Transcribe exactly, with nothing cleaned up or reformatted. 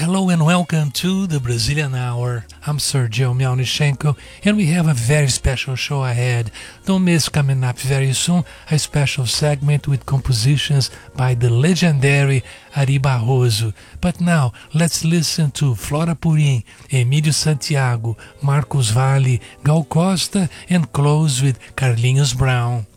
Hello and welcome to the Brazilian Hour. I'm Sergio Melnichenko and we have a very special show ahead. Don't miss coming up very soon a special segment with compositions by the legendary Ari Barroso. But now let's listen to Flora Purim, Emílio Santiago, Marcos Valle, Gal Costa and close with Carlinhos Brown.